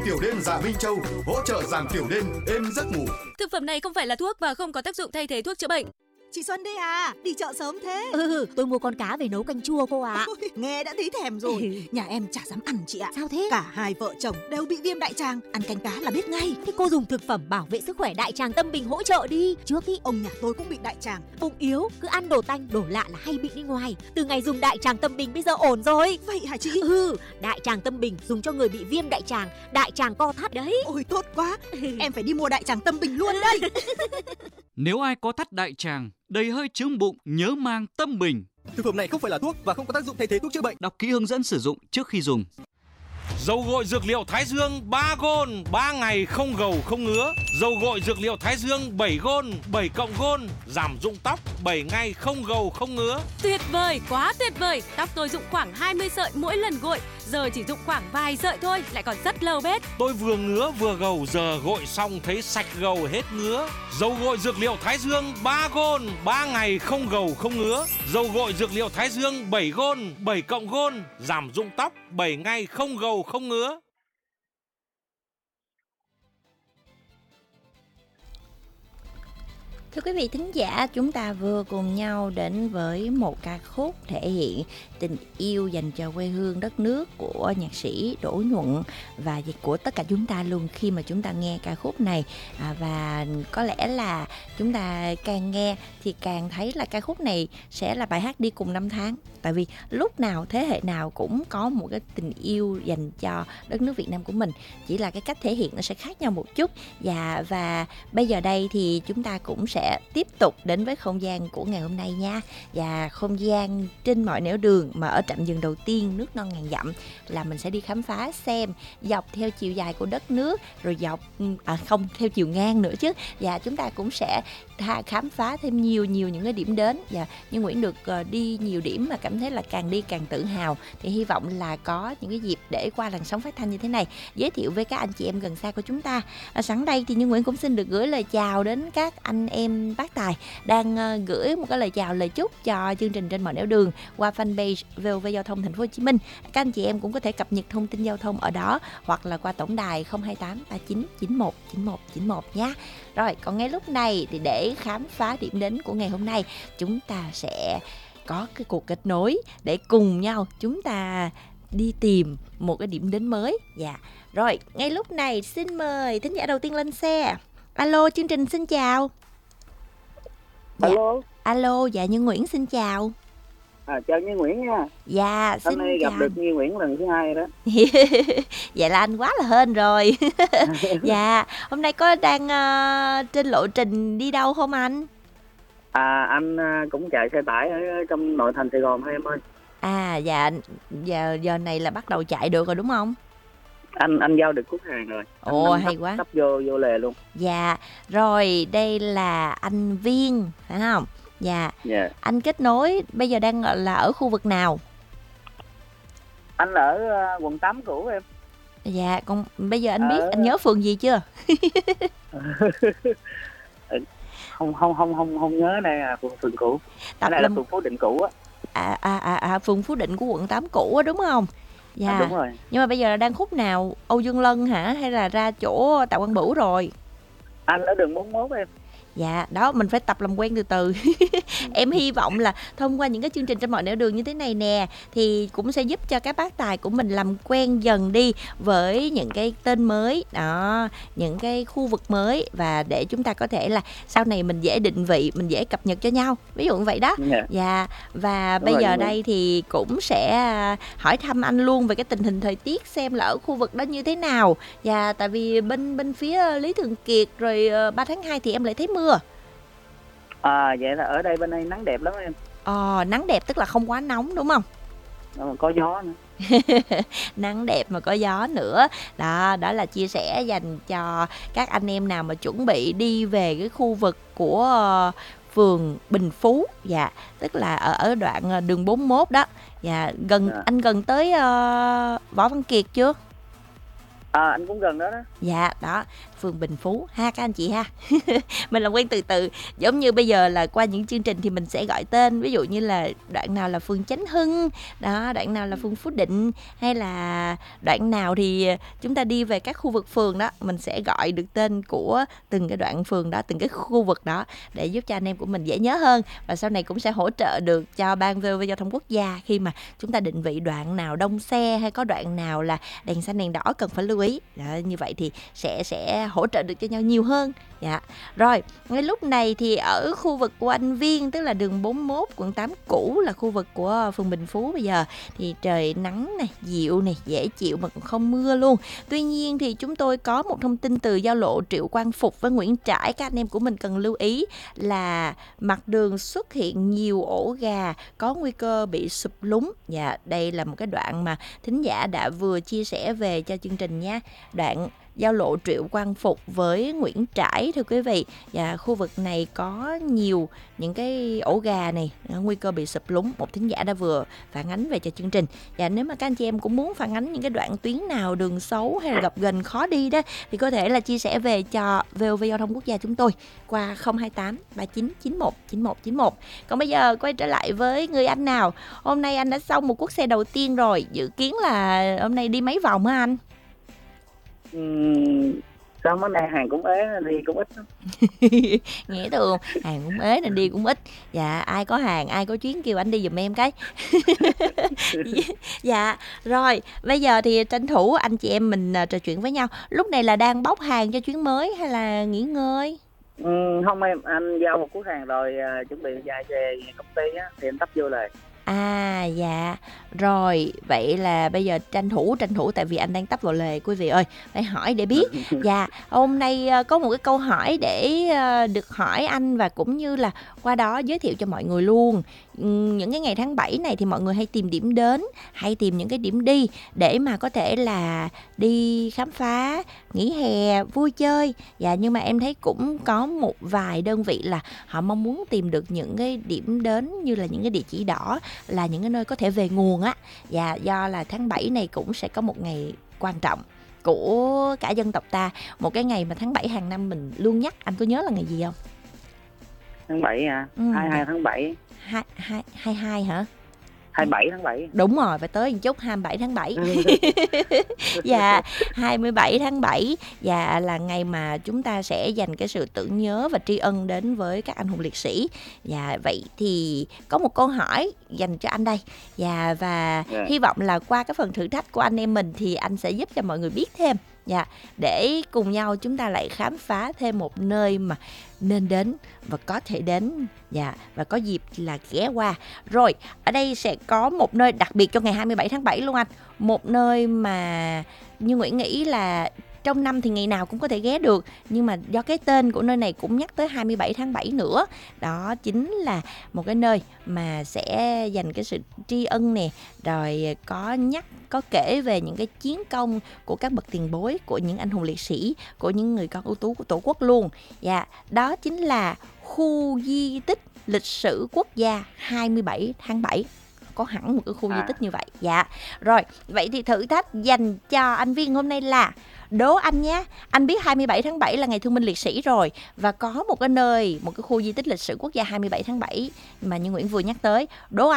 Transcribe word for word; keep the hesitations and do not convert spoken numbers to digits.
tiểu đêm dạ Minh Châu hỗ trợ giảm tiểu đêm, êm giấc ngủ. Thực phẩm này không phải là thuốc và không có tác dụng thay thế thuốc chữa bệnh. Chị Xuân đây à, đi chợ sớm thế? Ừ, tôi mua con cá về nấu canh chua cô ạ. À. Ôi, nghe đã thấy thèm rồi. Nhà em chả dám ăn chị ạ. Sao thế? Cả hai vợ chồng đều bị viêm đại tràng, ăn canh cá là biết ngay. Thế cô dùng thực phẩm bảo vệ sức khỏe đại tràng Tâm Bình hỗ trợ đi. Trước ý ông nhà tôi cũng bị đại tràng. Bụng yếu, cứ ăn đồ tanh, đồ lạ là hay bị đi ngoài. Từ ngày dùng đại tràng Tâm Bình bây giờ ổn rồi. Vậy hả chị? Ừ, đại tràng Tâm Bình dùng cho người bị viêm đại tràng, đại tràng co thắt đấy. Ôi tốt quá, em phải đi mua đại tràng Tâm Bình luôn đây. Nếu ai có thắt đại tràng, đầy hơi chướng bụng, nhớ mang Tâm Bình. Thực phẩm này không phải là thuốc và không có tác dụng thay thế thuốc chữa bệnh. Đọc kỹ hướng dẫn sử dụng trước khi dùng. Dầu gội dược liệu Thái Dương ba gôn, ba ngày không gầu không ngứa. Dầu gội dược liệu Thái Dương bảy gôn, bảy cộng gôn, giảm rụng tóc, bảy ngày không gầu không ngứa. Tuyệt vời, quá tuyệt vời. Tóc tôi rụng khoảng hai mươi sợi mỗi lần gội, giờ chỉ rụng khoảng vài sợi thôi, lại còn rất lâu bết. Tôi vừa ngứa vừa gầu, giờ gội xong thấy sạch gầu hết ngứa. Dầu gội dược liệu Thái Dương ba gôn, ba ngày không gầu không ngứa. Dầu gội dược liệu Thái Dương bảy gôn, bảy cộng gôn, giảm rụng tóc, bảy ngày không gầu không ngứa. Thưa quý vị thính giả, chúng ta vừa cùng nhau đến với một ca khúc thể hiện tình yêu dành cho quê hương đất nước của nhạc sĩ Đỗ Nhuận và của tất cả chúng ta luôn khi mà chúng ta nghe ca khúc này. À, và có lẽ là chúng ta càng nghe thì càng thấy là ca khúc này sẽ là bài hát đi cùng năm tháng. Tại vì lúc nào thế hệ nào cũng có một cái tình yêu dành cho đất nước Việt Nam của mình. Chỉ là cái cách thể hiện nó sẽ khác nhau một chút. Và, và bây giờ đây thì chúng ta cũng sẽ tiếp tục đến với không gian của ngày hôm nay nha. Và không gian trên mọi nẻo đường mà ở trạm dừng đầu tiên nước non ngàn dặm là mình sẽ đi khám phá xem dọc theo chiều dài của đất nước, rồi dọc à không theo chiều ngang nữa chứ. Và chúng ta cũng sẽ khám phá thêm nhiều nhiều những cái điểm đến. Và như Nguyễn được đi nhiều điểm mà cảm thấy là càng đi càng tự hào, thì hy vọng là có những cái dịp để qua làn sóng phát thanh như thế này giới thiệu với các anh chị em gần xa của chúng ta. À, sẵn đây thì Như Nguyễn cũng xin được gửi lời chào đến các anh em bác tài đang uh, gửi một cái lời chào lời chúc cho chương trình trên mọi nẻo đường qua fanpage vê o vê Giao thông Thành phố Hồ Chí Minh. Các anh chị em cũng có thể cập nhật thông tin giao thông ở đó hoặc là qua tổng đài không hai tám ba chín chín một chín một chín một nhé. Rồi, còn ngay lúc này thì để khám phá điểm đến của ngày hôm nay, chúng ta sẽ có cái cuộc kết nối để cùng nhau chúng ta đi tìm một cái điểm đến mới. Dạ. Rồi, ngay lúc này xin mời thính giả đầu tiên lên xe. Alo, chương trình xin chào. Dạ. Alo. Alo, dạ Như Nguyễn xin chào. À, chào Như Nguyễn nha. Dạ, xin chào. Hôm nay gặp được Như Nguyễn lần thứ hai đó. Vậy là anh quá là hên rồi. Dạ, hôm nay có đang uh, trên lộ trình đi đâu không anh? À, anh uh, cũng chạy xe tải ở trong nội thành Sài Gòn thôi em ơi. À, dạ, giờ giờ này là bắt đầu chạy được rồi đúng không? Anh anh giao được cút hàng rồi. Ồ, anh, anh hay sắp, quá. Sắp vô vô lề luôn. Dạ, rồi đây là anh Viên, phải không? Dạ. Yeah. Anh kết nối bây giờ đang là ở khu vực nào? Anh ở uh, quận tám cũ em. Dạ, còn bây giờ anh biết ở... anh nhớ phường gì chưa? không không không không không nhớ, đây là phường phường cũ. Tập đây làm... là phường Phú Định cũ á. À à à à phường Phú Định của quận tám cũ á đúng không? Dạ. À, đúng rồi. Nhưng mà bây giờ là đang khúc nào? Âu Dương Lân hả hay là ra chỗ Tạ Quang Bửu rồi? Anh ở đường bốn mốt em. Dạ, đó mình phải tập làm quen từ từ. Em hy vọng là thông qua những cái chương trình trên mọi nẻo đường như thế này nè thì cũng sẽ giúp cho các bác tài của mình làm quen dần đi với những cái tên mới đó, những cái khu vực mới, và để chúng ta có thể là sau này mình dễ định vị, mình dễ cập nhật cho nhau. Ví dụ như vậy đó. Yeah. Dạ, và Đúng bây rồi, giờ đây thì cũng sẽ hỏi thăm anh luôn về cái tình hình thời tiết xem là ở khu vực đó như thế nào. Và tại vì bên bên phía Lý Thường Kiệt rồi ba tháng hai thì em lại thấy mưa. À, vậy là ở đây bên đây nắng đẹp lắm em. Ờ, nắng đẹp tức là không quá nóng đúng không? Ờ, có gió nữa. Nắng đẹp mà có gió nữa. Đó, đó là chia sẻ dành cho các anh em nào mà chuẩn bị đi về cái khu vực của uh, phường Bình Phú. Dạ, tức là ở ở đoạn đường bốn mốt đó. Dạ, gần à. Anh gần tới uh, Võ Văn Kiệt chưa? À, anh cũng gần đó đó. Dạ, đó, phường Bình Phú ha các anh chị ha. Mình làm quen từ từ. Giống như bây giờ là qua những chương trình thì mình sẽ gọi tên, ví dụ như là đoạn nào là phường Chánh Hưng, đó, đoạn nào là phường Phú Định, hay là đoạn nào thì chúng ta đi về các khu vực phường đó, mình sẽ gọi được tên của từng cái đoạn phường đó, từng cái khu vực đó để giúp cho anh em của mình dễ nhớ hơn, và sau này cũng sẽ hỗ trợ được cho Ban vê o vê Giao thông Quốc gia khi mà chúng ta định vị đoạn nào đông xe hay có đoạn nào là đèn xanh đèn đỏ cần phải lưu ý. Đó, như vậy thì sẽ sẽ hỗ trợ được cho nhau nhiều hơn. Dạ. Rồi, ngay lúc này thì ở khu vực của anh Viên, tức là đường bốn mươi mốt quận tám cũ, là khu vực của phường Bình Phú, bây giờ thì trời nắng này, dịu này, dễ chịu mà cũng không mưa luôn. Tuy nhiên thì chúng tôi có một thông tin từ giao lộ Triệu Quang Phục với Nguyễn Trãi, các anh em của mình cần lưu ý là mặt đường xuất hiện nhiều ổ gà có nguy cơ bị sụp lún. Dạ, đây là một cái đoạn mà thính giả đã vừa chia sẻ về cho chương trình nha. Đoạn giao lộ Triệu Quang Phục với Nguyễn Trãi, thưa quý vị. Và khu vực này có nhiều những cái ổ gà này, nguy cơ bị sụp lún. Một thính giả đã vừa phản ánh về cho chương trình. Và nếu mà các anh chị em cũng muốn phản ánh những cái đoạn tuyến nào đường xấu hay là gập ghềnh khó đi đó, thì có thể là chia sẻ về cho vê o vê Giao thông Quốc gia chúng tôi qua không hai tám ba chín chín một chín một chín một. Còn bây giờ quay trở lại với người anh nào. Hôm nay anh đã xong một cuốc xe đầu tiên rồi. Dự kiến là hôm nay đi mấy vòng hả anh? Uhm, sao mấy nay hàng cũng ế, đi cũng ít. Nghĩa thường, hàng cũng ế nên đi cũng ít. Dạ, ai có hàng, ai có chuyến kêu anh đi giùm em cái. Dạ, rồi, bây giờ thì tranh thủ anh chị em mình trò chuyện với nhau. Lúc này là đang bóc hàng cho chuyến mới hay là nghỉ ngơi? Ừ, không em, anh giao một cuốc hàng rồi, à, chuẩn bị dài về công ty á, thì anh tấp vôเลย. À dạ, rồi vậy là bây giờ tranh thủ tranh thủ tại vì anh đang tấp vào lề quý vị ơi, phải hỏi để biết. Dạ, hôm nay có một cái câu hỏi để được hỏi anh và cũng như là qua đó giới thiệu cho mọi người luôn. Những cái ngày tháng bảy này thì mọi người hay tìm điểm đến, hay tìm những cái điểm đi để mà có thể là đi khám phá, nghỉ hè, vui chơi. Dạ, nhưng mà em thấy cũng có một vài đơn vị là họ mong muốn tìm được những cái điểm đến như là những cái địa chỉ đỏ, là những cái nơi có thể về nguồn á. Và do là tháng bảy này cũng sẽ có một ngày quan trọng của cả dân tộc ta, một cái ngày mà tháng bảy hàng năm mình luôn nhắc. Anh có nhớ là ngày gì không? Tháng bảy à? Ừ. hai mươi hai tháng bảy. Hai hai hai hai hả? hai mươi bảy tháng bảy. Đúng rồi, phải tới một chút, hai mươi bảy tháng bảy. Dạ, hai mươi bảy tháng bảy. Dạ, là ngày mà chúng ta sẽ dành cái sự tưởng nhớ và tri ân đến với các anh hùng liệt sĩ. Dạ, vậy thì có một câu hỏi dành cho anh đây. Dạ, và yeah. hy vọng là qua cái phần thử thách của anh em mình thì anh sẽ giúp cho mọi người biết thêm. Dạ, để cùng nhau chúng ta lại khám phá thêm một nơi mà nên đến và có thể đến. Dạ, và có dịp là ghé qua. Rồi, ở đây sẽ có một nơi đặc biệt cho ngày hai mươi bảy tháng bảy luôn anh. Một nơi mà như Nguyễn nghĩ là trong năm thì ngày nào cũng có thể ghé được, nhưng mà do cái tên của nơi này cũng nhắc tới hai mươi bảy tháng bảy nữa. Đó chính là một cái nơi mà sẽ dành cái sự tri ân nè, rồi có nhắc, có kể về những cái chiến công của các bậc tiền bối, của những anh hùng liệt sĩ, của những người con ưu tú của Tổ quốc luôn. Dạ, đó chính là khu di tích lịch sử quốc gia hai mươi bảy tháng bảy. Có hẳn một cái khu à. di tích như vậy. Dạ. Rồi, vậy thì thử thách dành cho anh Viên hôm nay là đố anh nhé. Anh biết hai mươi bảy tháng bảy là ngày thương binh liệt sĩ rồi, và có một cái nơi, một cái khu di tích lịch sử quốc gia hai mươi bảy tháng bảy mà như Nguyễn vừa nhắc tới. Đố anh